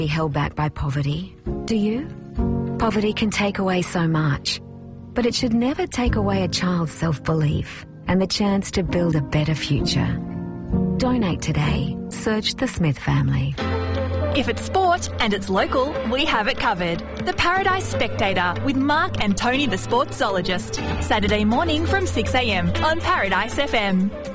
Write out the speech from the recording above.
be held back by poverty. Do you? Poverty can take away so much, but it should never take away a child's self-belief and the chance to build a better future. Donate today. Search the Smith family. If it's sport and it's local, we have it covered. The Paradise Spectator with Mark and Tony the Sportsologist. Saturday morning from 6 a.m. on Paradise FM.